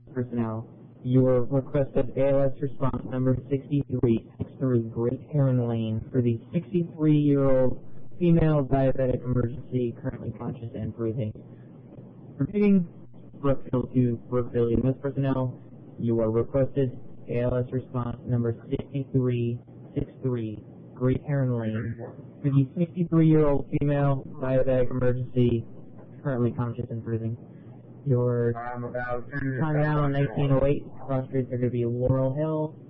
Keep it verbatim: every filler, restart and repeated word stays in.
personnel. Your requested A L S response number sixty-three sixty-three Great Heron Lane for the sixty-three-year-old female diabetic emergency, currently conscious and breathing. Repeating, Brookfield to Brookfield E M S personnel. Your requested A L S response number sixty-three sixty-three Great Heron Lane for the sixty-three-year-old female diabetic emergency, currently conscious and breathing. Your time now on nineteen oh eight, cross streets are going to be Laurel Hill,